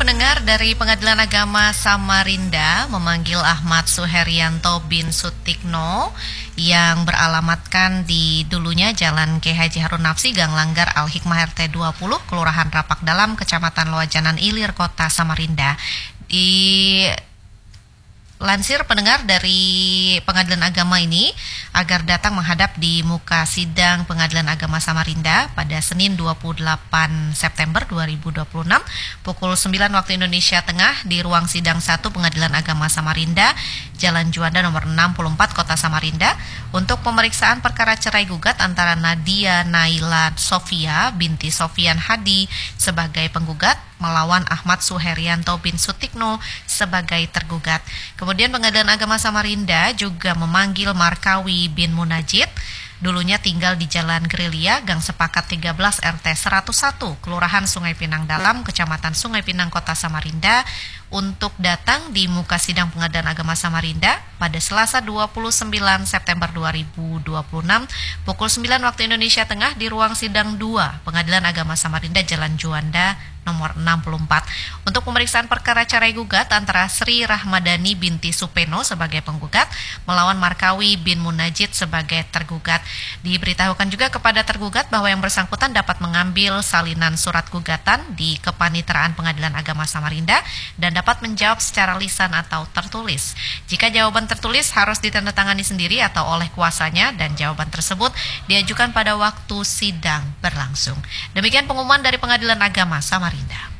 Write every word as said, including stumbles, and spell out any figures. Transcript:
pendengar, dari Pengadilan Agama Samarinda memanggil Ahmad Suherianto bin Sutikno yang beralamatkan di dulunya Jalan K H Harun Nafsi, Gang Langgar Al-Hikmah R T dua puluh, Kelurahan Rapak Dalam, Kecamatan Loajanan Ilir, Kota Samarinda. Di Lansir pendengar dari Pengadilan Agama ini agar datang menghadap di muka sidang Pengadilan Agama Samarinda pada Senin dua puluh delapan September dua ribu dua puluh enam pukul sembilan waktu Indonesia Tengah di ruang sidang satu Pengadilan Agama Samarinda, Jalan Juanda nomor enam puluh empat, Kota Samarinda, untuk pemeriksaan perkara cerai gugat antara Nadia Naila Sofia binti Sofian Hadi sebagai penggugat melawan Ahmad Suherianto bin Sutikno sebagai tergugat. Kemudian Pengadilan Agama Samarinda juga memanggil Markawi bin Munajid, dulunya tinggal di Jalan Gerilya, Gang Sepakat tiga belas R T seratus satu, Kelurahan Sungai Pinang Dalam, Kecamatan Sungai Pinang, Kota Samarinda, untuk datang di muka sidang Pengadilan Agama Samarinda pada Selasa dua puluh sembilan September dua ribu dua puluh enam pukul sembilan waktu Indonesia Tengah di ruang sidang dua Pengadilan Agama Samarinda, Jalan Juanda nomor enam puluh empat, untuk pemeriksaan perkara cerai gugat antara Sri Rahmadani binti Supeno sebagai penggugat melawan Markawi bin Munajid sebagai tergugat. Diberitahukan juga kepada tergugat bahwa yang bersangkutan dapat mengambil salinan surat gugatan di Kepanitraan Pengadilan Agama Samarinda dan dapat menjawab secara lisan atau tertulis. Jika jawaban tertulis harus ditandatangani sendiri atau oleh kuasanya dan jawaban tersebut diajukan pada waktu sidang berlangsung. Demikian pengumuman dari Pengadilan Agama Samarinda.